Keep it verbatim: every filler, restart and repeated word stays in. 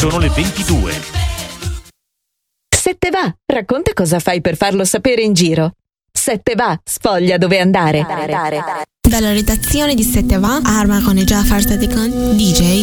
sono le ventidue. Sette va, racconta cosa fai per farlo sapere in giro. Sette va, sfoglia dove andare. Dalla redazione di Sette va, Arma con i Jafar Sadikan, D J